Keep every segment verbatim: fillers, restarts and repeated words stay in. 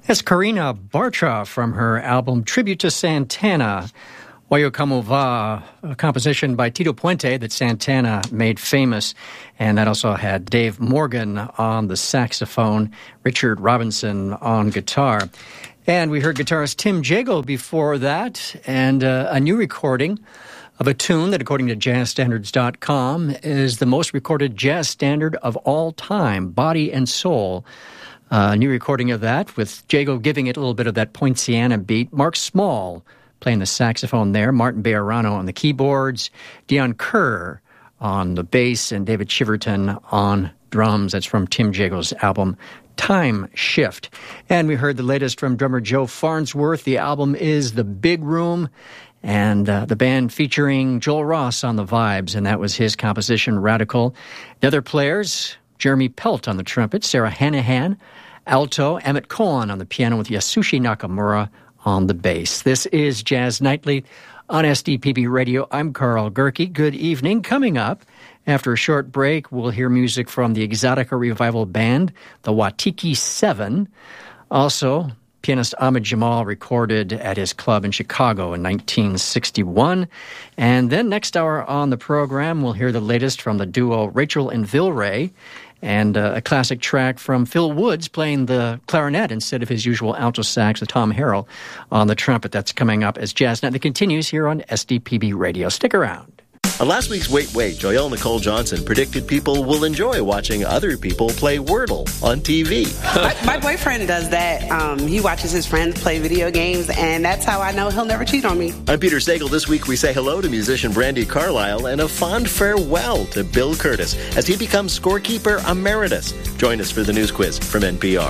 That's Karina Bartra from her album Tribute to Santana. Oyo Como Va, a composition by Tito Puente that Santana made famous. And that also had Dave Morgan on the saxophone, Richard Robinson on guitar. And we heard guitarist Tim Jago before that, and uh, a new recording of a tune that, according to jazz standards dot com, is the most recorded jazz standard of all time, Body and Soul. Uh, a new recording of that, with Jago giving it a little bit of that Poinciana beat. Mark Small playing the saxophone there, Martin Bejarano on the keyboards, Dion Kerr on the bass, and David Chiverton on drums. That's from Tim Jago's album Time Shift. And we heard the latest from drummer Joe Farnsworth. The album is The Big Room, and uh, the band featuring Joel Ross on the vibes, and that was his composition, Radical. The other players, Jeremy Pelt on the trumpet, Sarah Hanahan, alto, Emmett Cohen on the piano with Yasushi Nakamura on the bass. This is Jazz Nightly on S D P B Radio. I'm Carl Gerke. Good evening. Coming up, after a short break, we'll hear music from the Exotica Revival Band, the Watiki Seven. Also, pianist Ahmed Jamal recorded at his club in Chicago in nineteen sixty-one. And then next hour on the program, we'll hear the latest from the duo Rachel and Vilray, and uh, a classic track from Phil Woods playing the clarinet instead of his usual alto sax with Tom Harrell on the trumpet. That's coming up as Jazz Night continues here on S D P B Radio. Stick around. On last week's Wait Wait, Joelle Nicole Johnson predicted people will enjoy watching other people play Wordle on T V. my, my boyfriend does that. Um, he watches his friends play video games, and that's how I know he'll never cheat on me. I'm Peter Sagal. This week we say hello to musician Brandi Carlile and a fond farewell to Bill Curtis as he becomes scorekeeper emeritus. Join us for the news quiz from N P R.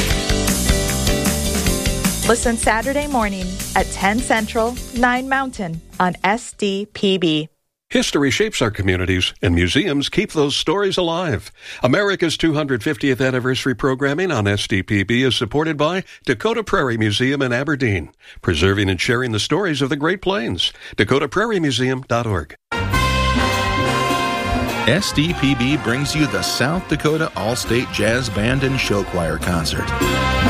Listen Saturday morning at ten Central, nine Mountain on S D P B. History shapes our communities, and museums keep those stories alive. America's two hundred fiftieth anniversary programming on S D P B is supported by Dakota Prairie Museum in Aberdeen, preserving and sharing the stories of the Great Plains. dakota prairie museum dot org. S D P B brings you the South Dakota All-State Jazz Band and Show Choir Concert.